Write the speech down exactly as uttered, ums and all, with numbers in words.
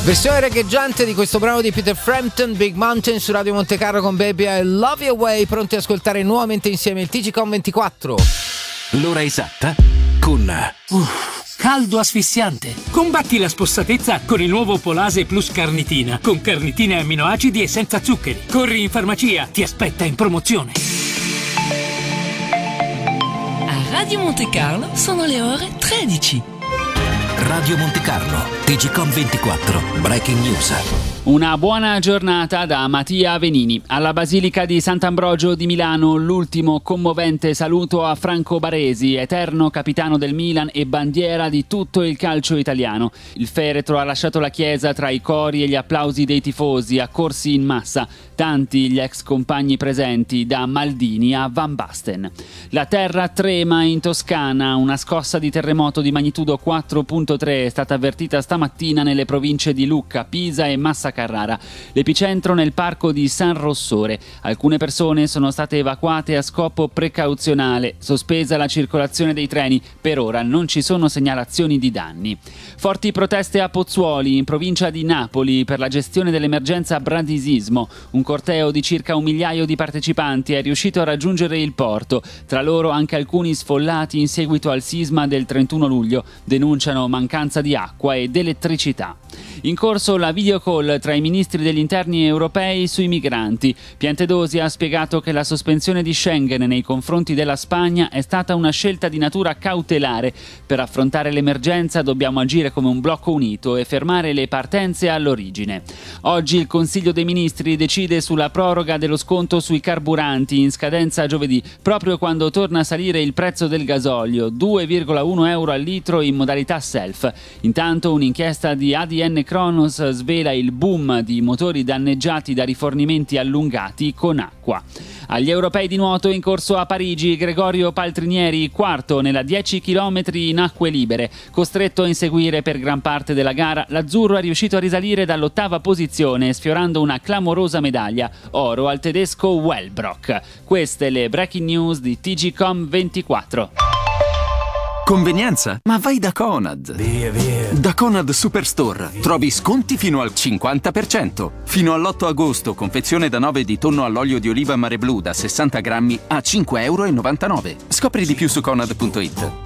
Versione reggaeggiante di questo brano di Peter Frampton, Big Mountain, su Radio Monte Carlo con Baby I Love You Away, pronti ad ascoltare nuovamente insieme il T G Com ventiquattro. L'ora esatta con Uff, caldo asfissiante. Combatti la spossatezza con il nuovo Polase Plus Carnitina, con carnitina e amminoacidi e senza zuccheri. Corri in farmacia, ti aspetta in promozione. A Radio Monte Carlo sono le ore tredici. Radio Monte Carlo, T G Com ventiquattro, Breaking News. Una buona giornata da Mattia Venini. Alla Basilica di Sant'Ambrogio di Milano l'ultimo commovente saluto a Franco Baresi, eterno capitano del Milan e bandiera di tutto il calcio italiano. Il feretro ha lasciato la chiesa tra i cori e gli applausi dei tifosi, accorsi in massa. Tanti gli ex compagni presenti, da Maldini a Van Basten. La terra trema in Toscana. Una scossa di terremoto di magnitudo quattro virgola tre è stata avvertita stamattina nelle province di Lucca, Pisa e Massa Carrara. L'epicentro nel parco di San Rossore. Alcune persone sono state evacuate a scopo precauzionale. Sospesa la circolazione dei treni. Per ora non ci sono segnalazioni di danni. Forti proteste a Pozzuoli, in provincia di Napoli, per la gestione dell'emergenza bradisismo. Un corteo di circa un migliaio di partecipanti è riuscito a raggiungere il porto. Tra loro anche alcuni sfollati in seguito al sisma del trentuno luglio. Denunciano mancanza di acqua ed elettricità. In corso la videocall tra i ministri degli interni europei sui migranti. Piantedosi ha spiegato che la sospensione di Schengen nei confronti della Spagna è stata una scelta di natura cautelare. Per affrontare l'emergenza dobbiamo agire come un blocco unito e fermare le partenze all'origine. Oggi il Consiglio dei Ministri decide sulla proroga dello sconto sui carburanti in scadenza giovedì, proprio quando torna a salire il prezzo del gasolio, due virgola uno euro al litro in modalità self. Intanto un'inchiesta di A D N Kronos svela il boom di motori danneggiati da rifornimenti allungati con acqua. Agli europei di nuoto in corso a Parigi, Gregorio Paltrinieri, quarto nella dieci chilometri in acque libere. Costretto a inseguire per gran parte della gara, l'azzurro è riuscito a risalire dall'ottava posizione, sfiorando una clamorosa medaglia, oro al tedesco Wellbrock. Queste le breaking news di T G Com ventiquattro. Convenienza? Ma vai da Conad! Via, via. Da Conad Superstore trovi sconti fino al cinquanta per cento. Fino all'otto agosto, confezione da nove di tonno all'olio di oliva Mare Blu da sessanta grammi a cinque virgola novantanove euro. Scopri di più su conad punto it.